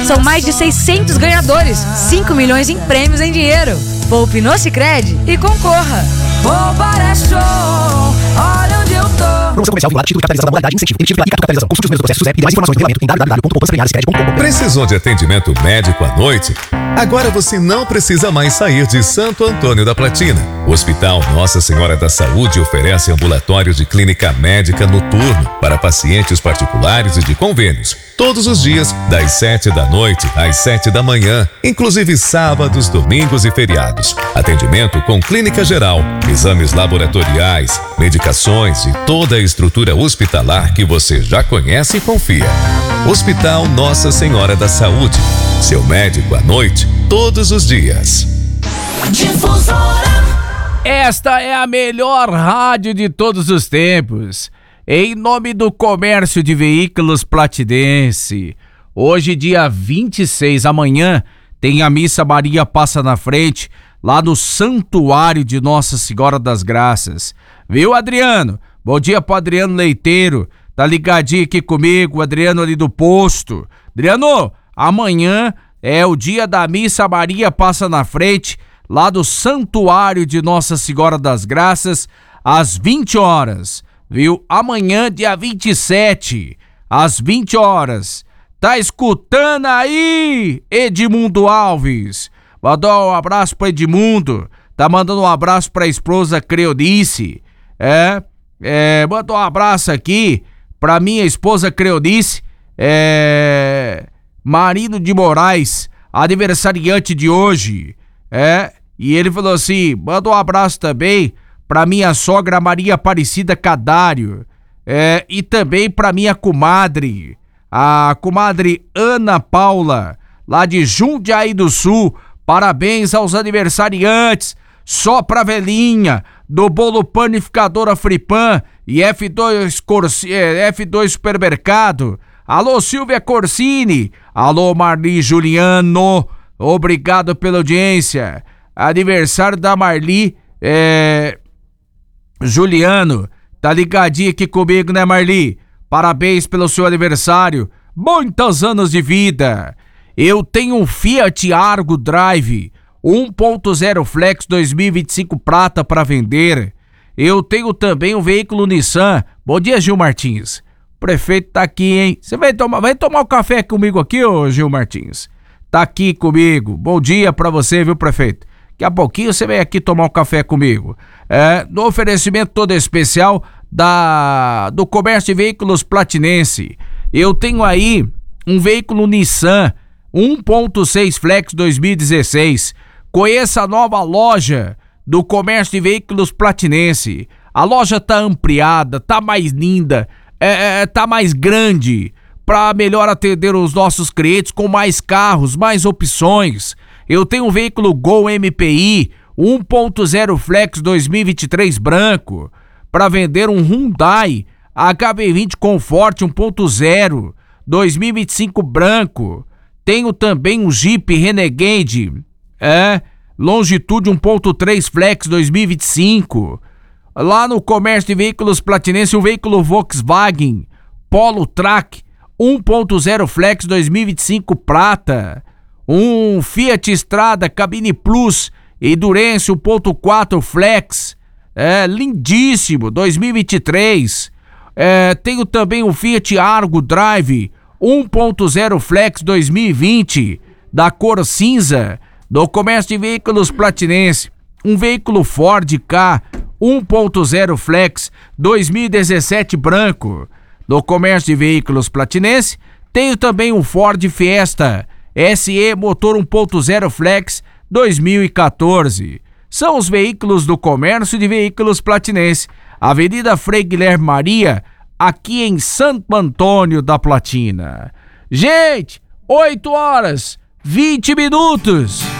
São mais de 600 ganhadores, 5 milhões em prêmios em dinheiro. Poupe no Sicredi e concorra. Poupar é show, olha onde eu tô. Promoção comercial vinculada, título de capitalização da modalidade, incentivo, emitido pela capitalização. Consulte os primeiros processos e demais informações no regulamento em www.poupançasemiares.com.br. Precisou de atendimento médico à noite? Agora você não precisa mais sair de Santo Antônio da Platina. O Hospital Nossa Senhora da Saúde oferece ambulatório de clínica médica noturno para pacientes particulares e de convênios, todos os dias, das 7 da noite às 7 da manhã, inclusive sábados, domingos e feriados. Atendimento com clínica geral, exames laboratoriais, medicações e toda a estrutura hospitalar que você já conhece e confia. Hospital Nossa Senhora da Saúde. Seu médico à noite, todos os dias. Difusora. Esta é a melhor rádio de todos os tempos. Em nome do Comércio de Veículos Platinense. Hoje, dia 26, amanhã, tem a Missa Maria Passa na Frente, lá no Santuário de Nossa Senhora das Graças. Viu, Adriano? Bom dia pro Adriano Leiteiro. Tá ligadinho aqui comigo, o Adriano ali do posto. Adriano, amanhã é o dia da Missa Maria Passa na Frente, lá do Santuário de Nossa Senhora das Graças, às 20 horas. Viu? Amanhã, dia 27, às 20 horas. Tá escutando aí, Edmundo Alves? Mandou um abraço pra Edmundo. Tá mandando um abraço pra esposa Creonice. Mandou um abraço aqui pra minha esposa Creonice. Marino de Moraes, aniversariante de hoje. E ele falou assim: manda um abraço também pra minha sogra Maria Aparecida Cadário. E também pra minha comadre, a comadre Ana Paula, lá de Jundiaí do Sul. Parabéns aos aniversariantes. Só pra velhinha, do bolo panificadora Fripan e F2 Supermercado. Alô, Silvia Corsini. Alô, Marli Juliano. Obrigado pela audiência. Aniversário da Marli Juliano. Tá ligadinho aqui comigo, né, Marli? Parabéns pelo seu aniversário. Muitos anos de vida. Eu tenho um Fiat Argo Drive 1.0 Flex 2025 prata para vender. Eu tenho também um veículo Nissan. Bom dia, Gil Martins. O prefeito tá aqui, hein? Você vai tomar um café comigo aqui, ô Gil Martins? Tá aqui comigo. Bom dia pra você, viu, prefeito? Daqui a pouquinho você vem aqui tomar um café comigo. No oferecimento todo especial do Comércio de Veículos Platinense. Eu tenho aí um veículo Nissan 1.6 Flex 2016. Conheça a nova loja do Comércio de Veículos Platinense. A loja tá ampliada, tá mais linda, tá mais grande, para melhor atender os nossos clientes com mais carros, mais opções. Eu tenho um veículo Gol MPI 1.0 Flex 2023 branco para vender, um Hyundai HB20 Comfort 1.0 2025 branco. Tenho também um Jeep Renegade Longitude 1.3 Flex 2025. Lá no Comércio de Veículos Platinense, um veículo Volkswagen Polo Track 1.0 Flex 2025 prata. Um Fiat Strada Cabine Plus Endurance 1.4 Flex, lindíssimo, 2023. Tenho também um Fiat Argo Drive 1.0 Flex 2020, da cor cinza, do Comércio de Veículos Platinense. Um veículo Ford K 1.0 Flex 2017 branco, do Comércio de Veículos Platinense. Tenho também um Ford Fiesta SE motor 1.0 Flex 2014. São os veículos do Comércio de Veículos Platinense, Avenida Frei Guilherme Maria, aqui em Santo Antônio da Platina. Gente, 8 horas 20 minutos.